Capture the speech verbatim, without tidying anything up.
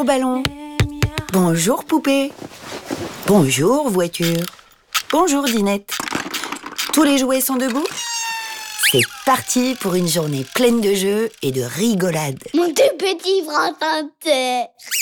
ballon. Bonjour poupée. Bonjour voiture. Bonjour dinette. Tous les jouets sont debout? C'est parti pour une journée pleine de jeux et de rigolade. Mon tout petit bras